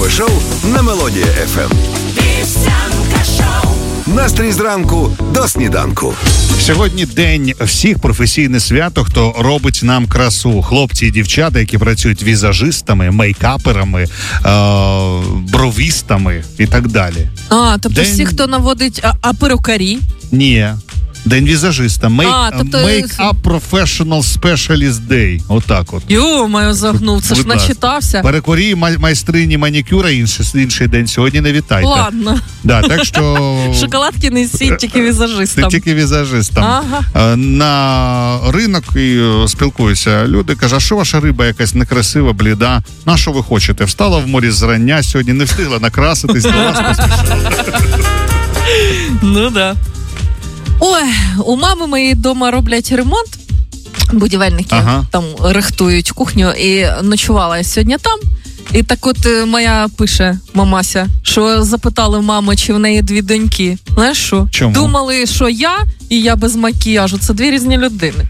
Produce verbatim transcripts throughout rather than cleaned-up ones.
шоу на Мелодія еф ем. Вівсянка шоу. Настрій зранку до сніданку. Сьогодні день всіх, професійне свято, хто робить нам красу. Хлопці і дівчата, які працюють візажистами, мейкаперами, е- бровістами і так далі. А, тобто день... всі, хто наводить, а, а перукарі? Ні. День візажиста. Make, а, тобто... Make-up Professional Specialist Day. Отак от. Йо-моє, загнув. Це ж начитався. Перекорі, май- майстрині манікюра інший, інший день. Сьогодні не вітайте. Ладно. Да, так що... Шоколадки несіть тільки візажистам. Тільки візажистам. Ага. На ринок і спілкуюся. Люди кажуть, а що ваша риба якась некрасива, бліда? На що ви хочете? Встала в морі зрання сьогодні, не встигла накраситись, до вас поспішила. Ну да. Ой, у мами моєї вдома роблять ремонт, будівельники ага. там рихтують кухню, і ночувала я сьогодні там. І так от моя пише, мамася, що запитали мами, чи в неї дві доньки. Знаєш що? Чому? Думали, що я і я без макіяжу. Це дві різні людини.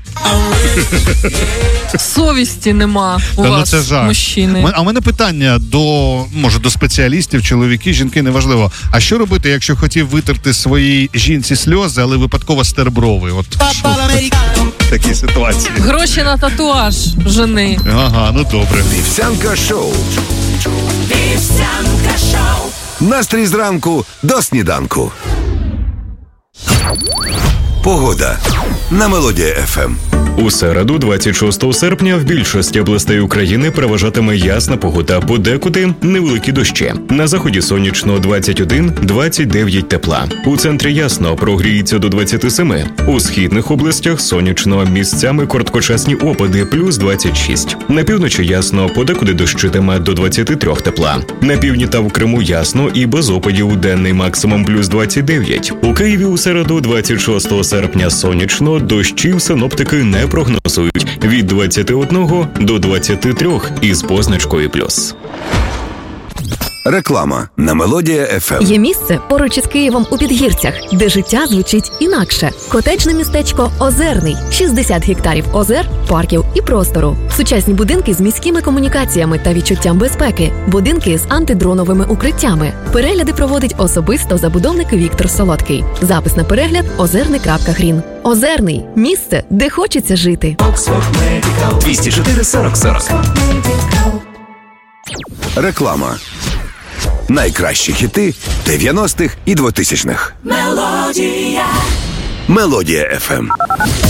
Совісті нема у Та, вас, ну, це мужчини. А в мене питання до, може, до спеціалістів, чоловіки, жінки, неважливо. А що робити, якщо хотів витерти своїй жінці сльози, але випадково стер брови? От в такій ситуації. Гроші на татуаж жени. Ага, ну добре. Вівсянка шоу. Вівсянка шоу. Настрій зранку до сніданку. Погода на Мелодія еф ем. У середу, двадцять шостого серпня, в більшості областей України переважатиме ясна погода, подекуди невеликі дощі. На заході сонячно двадцять один - двадцять дев'ять тепла. У центрі ясно, прогріється до двадцять сім. У східних областях сонячно, місцями короткочасні опади плюс двадцять шість. На півночі ясно, подекуди дощитиме до двадцять три тепла. На півдні та в Криму ясно і без опадів, денний максимум плюс двадцять дев'ять. У Києві у середу, двадцять шостого серпня, сонячно, дощів синоптики не прогнозують від двадцяти одного до двадцяти трьох із позначкою плюс. Реклама на Мелодія еф ем. Є місце поруч із Києвом у Підгірцях, де життя звучить інакше. Котеджне містечко Озерний. шістдесят гектарів озер, парків і простору. Сучасні будинки з міськими комунікаціями та відчуттям безпеки. Будинки з антидроновими укриттями. Перегляди проводить особисто забудовник Віктор Солодкий. Запис на перегляд озерний крапка грін. Озерний. Місце, де хочеться жити. двісті чотири сорок сорок. Реклама. Найкращі хіти дев'яностих і двотисячних. Мелодія. Мелодія еф ем.